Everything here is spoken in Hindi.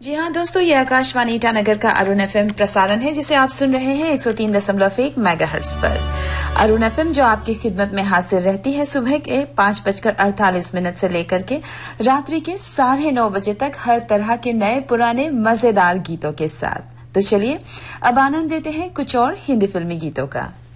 जी हाँ दोस्तों, ये आकाशवाणी ईटानगर का अरुण एफएम प्रसारण है जिसे आप सुन रहे हैं 103.1 मेगाहर्ट्ज पर। अरुण एफएम जो आपकी खिदमत में हाजिर रहती है सुबह के 5:48 से लेकर के रात्रि के 9:30 बजे तक हर तरह के नए पुराने मजेदार गीतों के साथ। तो चलिए अब आनंद देते हैं कुछ और हिंदी फिल्मी गीतों का।